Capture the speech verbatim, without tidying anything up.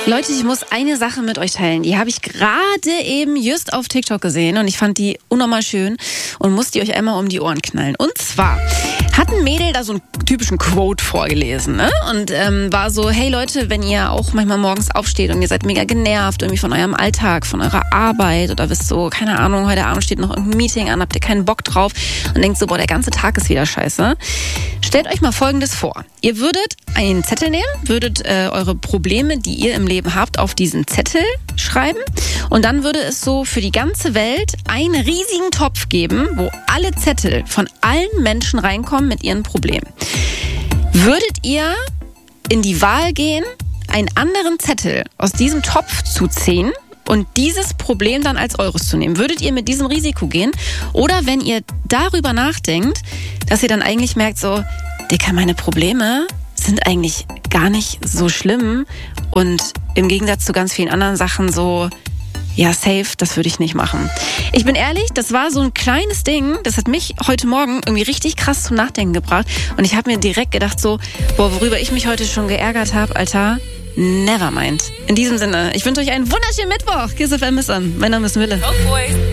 Leute, ich muss eine Sache mit euch teilen. Die habe ich gerade eben just auf TikTok gesehen und ich fand die unnormal schön und muss die euch einmal um die Ohren knallen. Und zwar hat ein Mädel da so einen typischen Quote vorgelesen, ne? Und ähm, war so, hey Leute, wenn ihr auch manchmal morgens aufsteht und ihr seid mega genervt irgendwie von eurem Alltag, von eurer Arbeit oder wisst so, keine Ahnung, heute Abend steht noch irgendein Meeting an, habt ihr keinen Bock drauf und denkt so, boah, der ganze Tag ist wieder scheiße. Stellt euch mal Folgendes vor. Ihr würdet einen Zettel nehmen, würdet äh, eure Probleme, die ihr im Leben habt, auf diesen Zettel schreiben und dann würde es so für die ganze Welt einen riesigen Topf geben, wo alle Zettel von allen Menschen reinkommen mit ihren Problemen. Würdet ihr in die Wahl gehen, einen anderen Zettel aus diesem Topf zu ziehen und dieses Problem dann als eures zu nehmen? Würdet ihr mit diesem Risiko gehen? Oder wenn ihr darüber nachdenkt, dass ihr dann eigentlich merkt so, Dicker, meine Probleme sind eigentlich gar nicht so schlimm und im Gegensatz zu ganz vielen anderen Sachen so, ja, safe, das würde ich nicht machen. Ich bin ehrlich, das war so ein kleines Ding, das hat mich heute Morgen irgendwie richtig krass zum Nachdenken gebracht und ich habe mir direkt gedacht so, boah, worüber ich mich heute schon geärgert habe, Alter, nevermind. In diesem Sinne, ich wünsche euch einen wunderschönen Mittwoch. Kiss F M ist an. Mein Name ist Mille.